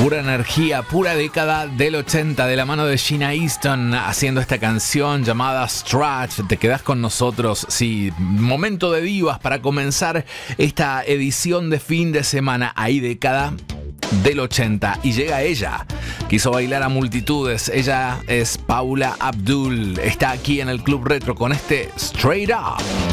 Pura energía, pura década del 80 de la mano de Sheena Easton haciendo esta canción llamada Stretch. Te quedás con nosotros, sí, momento de divas para comenzar esta edición de fin de semana. Ahí década del 80 y llega ella, que hizo bailar a multitudes. Ella es Paula Abdul, está aquí en el Club Retro con este Straight Up.